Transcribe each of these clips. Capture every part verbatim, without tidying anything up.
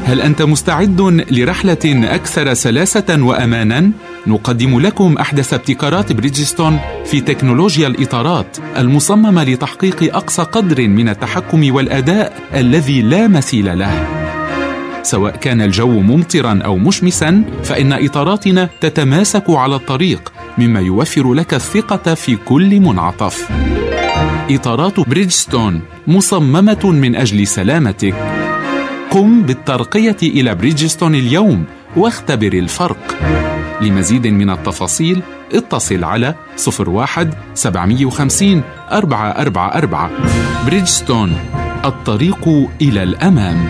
هل أنت مستعد لرحلة أكثر سلاسة وأمانا؟ نقدم لكم أحدث ابتكارات بريدجستون في تكنولوجيا الإطارات المصممة لتحقيق أقصى قدر من التحكم والأداء الذي لا مثيل له. سواء كان الجو ممطرا أو مشمسا، فإن إطاراتنا تتماسك على الطريق، مما يوفر لك الثقة في كل منعطف. إطارات بريدجستون مصممة من أجل سلامتك. قم بالترقية إلى بريدجستون اليوم واختبر الفرق. لمزيد من التفاصيل اتصل على صفر واحد سبعمائة وخمسين أربعة أربعة أربعة. بريدجستون، الطريق إلى الأمام.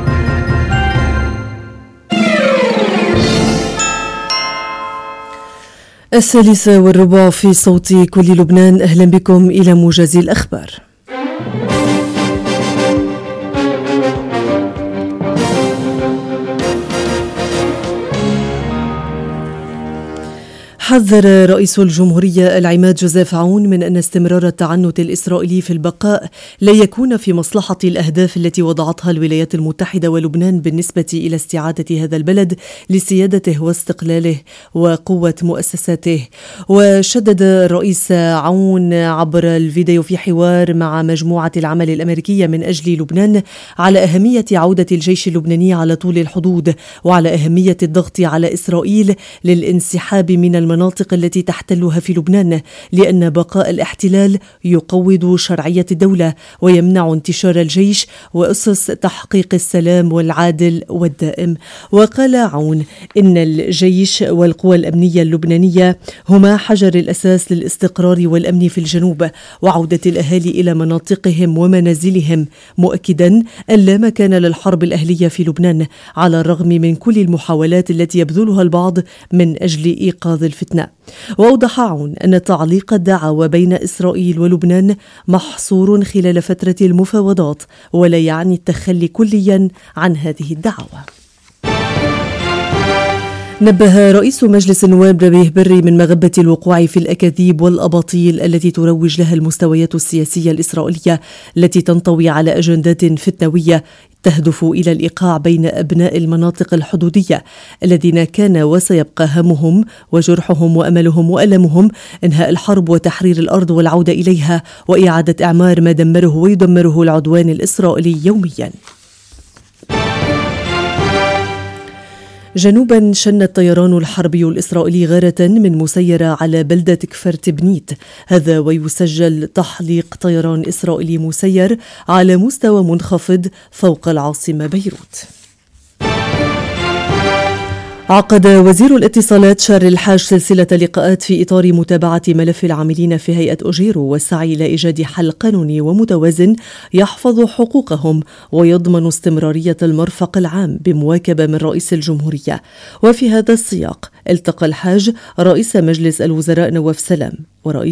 الثالثة والربع في صوت كل لبنان. أهلا بكم إلى موجز الأخبار. حذر رئيس الجمهورية العماد جوزيف عون من أن استمرار التعنت الإسرائيلي في البقاء لا يكون في مصلحة الأهداف التي وضعتها الولايات المتحدة ولبنان بالنسبة إلى استعادة هذا البلد لسيادته واستقلاله وقوة مؤسساته. وشدد الرئيس عون عبر الفيديو في حوار مع مجموعة العمل الأمريكية من أجل لبنان على أهمية عودة الجيش اللبناني على طول الحدود، وعلى أهمية الضغط على إسرائيل للانسحاب من المناطق المناطق التي تحتلها في لبنان، لأن بقاء الاحتلال يقوض شرعية الدولة ويمنع انتشار الجيش وأسس تحقيق السلام والعادل والدائم. وقال عون إن الجيش والقوى الأمنية اللبنانية هما حجر الأساس للاستقرار والأمن في الجنوب وعودة الأهالي إلى مناطقهم ومنازلهم، مؤكدا أن لا مكان للحرب الأهلية في لبنان على الرغم من كل المحاولات التي يبذلها البعض من أجل إيقاظ الفتنة. وأوضح عون أن تعليق الدعوة بين إسرائيل ولبنان محصور خلال فترة المفاوضات ولا يعني التخلي كليا عن هذه الدعوة. نبه رئيس مجلس النواب نبيه بري من مغبة الوقوع في الأكاذيب والأباطيل التي تروج لها المستويات السياسية الإسرائيلية التي تنطوي على أجندات فتنوية تهدف إلى الإيقاع بين أبناء المناطق الحدودية الذين كان وسيبقى همهم وجرحهم وأملهم وألمهم إنهاء الحرب وتحرير الأرض والعودة إليها وإعادة إعمار ما دمره ويدمره العدوان الإسرائيلي يومياً. جنوبا، شن الطيران الحربي الإسرائيلي غارة من مسيرة على بلدة كفر تبنيت، هذا ويسجل تحليق طيران إسرائيلي مسير على مستوى منخفض فوق العاصمة بيروت. عقد وزير الاتصالات شارل الحاج سلسلة لقاءات في إطار متابعة ملف العاملين في هيئة أوجيرو والسعي إلى إيجاد حل قانوني ومتوازن يحفظ حقوقهم ويضمن استمرارية المرفق العام بمواكبة من رئيس الجمهورية. وفي هذا السياق التقى الحاج رئيس مجلس الوزراء نواف سلام ورئيس